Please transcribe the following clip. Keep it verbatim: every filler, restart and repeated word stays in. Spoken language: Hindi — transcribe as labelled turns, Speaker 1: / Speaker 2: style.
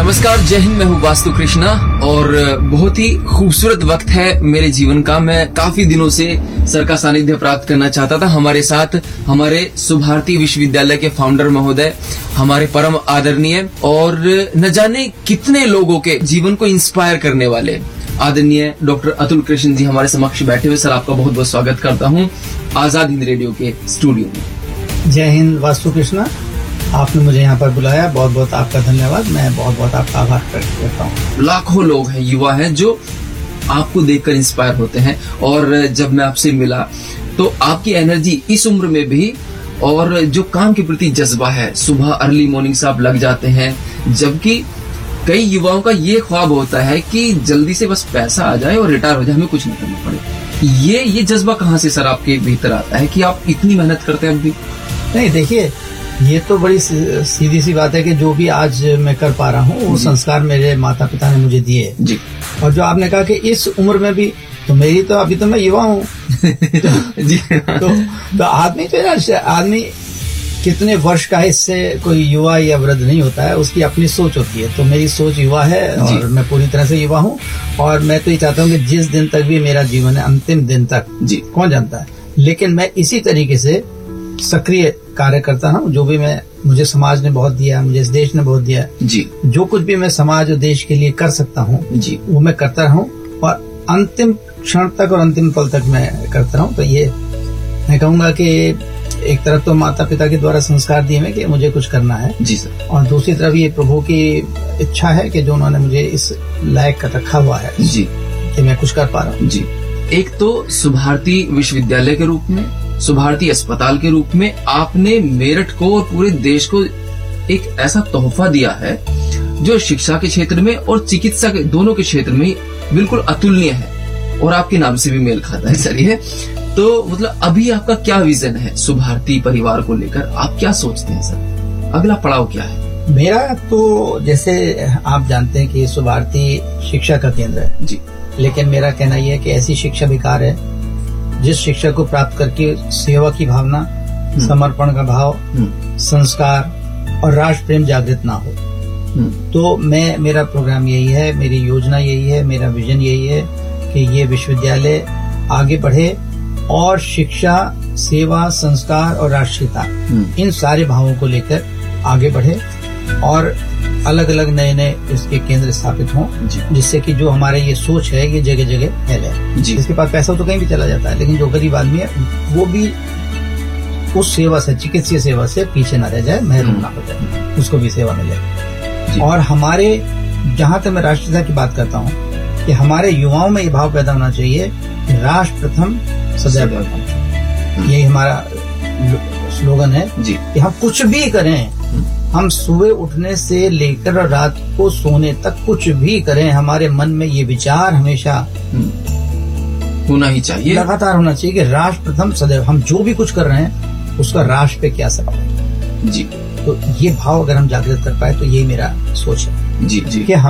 Speaker 1: नमस्कार, जय हिंद। मैं हूँ वास्तु कृष्णा और बहुत ही खूबसूरत वक्त है मेरे जीवन का। मैं काफी दिनों से सर का सानिध्य प्राप्त करना चाहता था। हमारे साथ हमारे सुभारती विश्वविद्यालय के फाउंडर महोदय, हमारे परम आदरणीय और न जाने कितने लोगों के जीवन को इंस्पायर करने वाले आदरणीय डॉक्टर अतुल कृष्ण जी हमारे समक्ष बैठे हुए। सर, आपका बहुत बहुत स्वागत करता हूँ आजाद हिंद रेडियो के स्टूडियो में।
Speaker 2: जय हिंद वास्तु कृष्णा, आपने मुझे यहाँ पर बुलाया, बहुत बहुत आपका धन्यवाद। मैं बहुत बहुत आपका आभार प्रकट करता हूँ।
Speaker 1: लाखों लोग हैं, युवा हैं जो आपको देखकर इंस्पायर होते हैं और जब मैं आपसे मिला तो आपकी एनर्जी इस उम्र में भी और जो काम के प्रति जज्बा है, सुबह अर्ली मॉर्निंग से आप लग जाते हैं, जबकि कई युवाओं का ये ख्वाब होता है कि जल्दी से बस पैसा आ जाए और रिटायर हो जाए, हमें कुछ नहीं करना पड़े। ये ये जज्बा कहाँ से सर आपके भीतर आता है कि आप इतनी मेहनत करते हैं अब भी?
Speaker 2: नहीं, देखिए, ये तो बड़ी सीधी सी बात है कि जो भी आज मैं कर पा रहा हूँ वो संस्कार मेरे माता पिता ने मुझे दिए जी। और जो आपने कहा कि इस उम्र में भी, तो मेरी तो अभी तो मैं युवा हूँ तो, जी तो, तो आदमी तो यार आदमी कितने वर्ष का है, इससे कोई युवा या वृद्ध नहीं होता है, उसकी अपनी सोच होती है। तो मेरी सोच युवा है और मैं पूरी तरह से युवा हूँ। और मैं तो ये चाहता हूँ कि जिस दिन तक भी मेरा जीवन है, अंतिम दिन तक जी कौन जानता है, लेकिन मैं इसी तरीके से सक्रिय कार्य करता हूँ। जो भी मैं मुझे समाज ने बहुत दिया, मुझे इस देश ने बहुत दिया जी, जो कुछ भी मैं समाज और देश के लिए कर सकता हूँ जी, वो मैं करता रहूँ और अंतिम क्षण तक और अंतिम पल तक मैं करता रहूँ। तो ये मैं कहूँगा कि एक तरफ तो माता पिता के द्वारा संस्कार दिए हैं कि मुझे कुछ करना है जी सर, और दूसरी तरफ ये प्रभु की इच्छा है कि जो उन्होंने मुझे इस लायक कर रखा हुआ है जी कि मैं कुछ कर पा रहा हूँ जी।
Speaker 1: एक तो सुभारती विश्वविद्यालय के रूप में, सुभारती अस्पताल के रूप में आपने मेरठ को और पूरे देश को एक ऐसा तोहफा दिया है जो शिक्षा के क्षेत्र में और चिकित्सा के दोनों के क्षेत्र में बिल्कुल अतुलनीय है और आपके नाम से भी मेल खाता है सर ये। तो मतलब अभी आपका क्या विजन है सुभारती परिवार को लेकर? आप क्या सोचते हैं सर, अगला पड़ाव क्या है?
Speaker 2: मेरा तो जैसे आप जानते हैं कि सुभारती शिक्षा का केंद्र है जी, लेकिन मेरा कहना यह है कि ऐसी शिक्षा बेकार है जिस शिक्षा को प्राप्त करके सेवा की भावना, समर्पण का भाव, संस्कार और राष्ट्र प्रेम जागृत ना हो। तो मैं मेरा प्रोग्राम यही है, मेरी योजना यही है, मेरा विजन यही है कि ये विश्वविद्यालय आगे बढ़े और शिक्षा, सेवा, संस्कार और राष्ट्रीयता, इन सारे भावों को लेकर आगे बढ़े और अलग अलग नए नए इसके केंद्र स्थापित हों, जिससे कि जो हमारे ये सोच है ये जगह जगह फैले। जिसके पास पैसा तो कहीं भी चला जाता है, लेकिन जो गरीब आदमी है वो भी उस सेवा से, चिकित्सीय सेवा से पीछे न रह जाए, महरूम ना हो जाए, उसको भी सेवा मिले। और हमारे, जहां तक मैं राष्ट्रीयता की बात करता हूँ, कि हमारे युवाओं में ये भाव पैदा होना चाहिए कि राष्ट्र प्रथम सदैव प्रथम। यही हमारा स्लोगन है जी कि हम कुछ भी करें, हम सुबह उठने से लेकर रात को सोने तक कुछ भी करें, हमारे मन में ये विचार हमेशा
Speaker 1: होना ही चाहिए,
Speaker 2: लगातार होना चाहिए कि राष्ट्र प्रथम सदैव। हम जो भी कुछ कर रहे हैं उसका राष्ट्र पे क्या असर है जी। तो ये भाव अगर हम जागृत कर पाए तो यही मेरा सोच है
Speaker 1: जी जी कि हम